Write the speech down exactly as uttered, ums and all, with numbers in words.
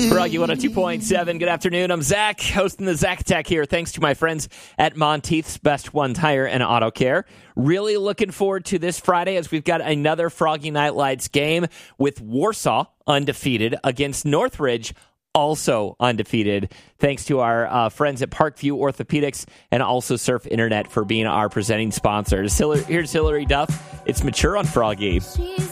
Froggy one oh two point seven. Good afternoon. I'm Zach, hosting the Zach Attack here. Thanks to my friends at Monteith's Best One Tire and Auto Care. Really looking forward to this Friday as we've got another Froggy Night Lights game with Warsaw undefeated against Northridge also undefeated. Thanks to our uh, friends at Parkview Orthopedics and also Surf Internet for being our presenting sponsors. Here's Hillary Duff. It's Mature on Froggy.